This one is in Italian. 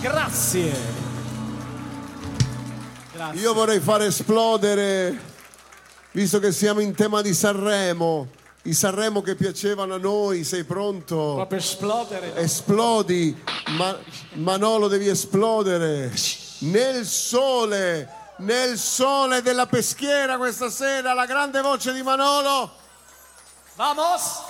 Grazie. Grazie. Io vorrei far esplodere, visto che siamo in tema di Sanremo, i Sanremo che piacevano a noi. Sei pronto? Proprio esplodere. Esplodi, Manolo, devi esplodere nel sole della Peschiera questa sera. La grande voce di Manolo. Vamos.